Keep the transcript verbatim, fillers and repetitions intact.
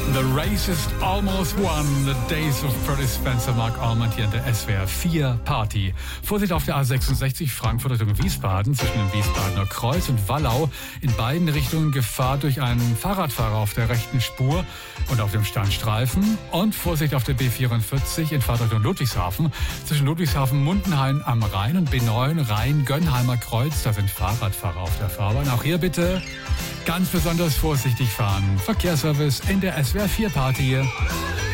The race is almost won. The days of Freddie Spencer, Mark Almond hier in der S W R vier Party. Vorsicht auf der A sechsundsechzig Frankfurt Richtung Wiesbaden zwischen dem Wiesbadener Kreuz und Wallau. In beiden Richtungen Gefahr durch einen Fahrradfahrer auf der rechten Spur und auf dem Standstreifen. Und Vorsicht auf der B vierundvierzig in Fahrtrichtung Ludwigshafen zwischen Ludwigshafen Mundenhain am Rhein und B neun Rhein-Gönnheimer Kreuz. Da sind Fahrradfahrer auf der Fahrbahn. Auch hier bitte ganz besonders vorsichtig fahren. Verkehrsservice in der S W R vier Party.